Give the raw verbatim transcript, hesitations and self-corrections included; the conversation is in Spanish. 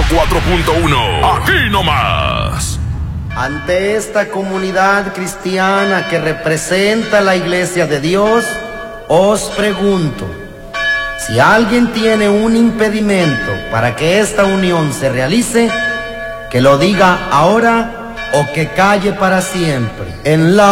cuatro punto uno. Aquí nomás. Ante esta comunidad cristiana que representa la Iglesia de Dios, os pregunto, si alguien tiene un impedimento para que esta unión se realice, que lo diga ahora o que calle para siempre. En la